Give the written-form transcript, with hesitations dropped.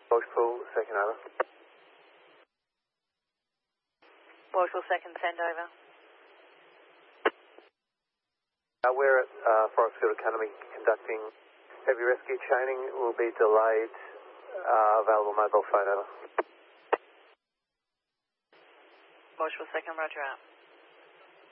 Marshall, second over. Marshall, second, send over. We're at Forestfield Academy conducting heavy rescue training. Will be delayed. Available mobile phone over. Marshall, second, roger out.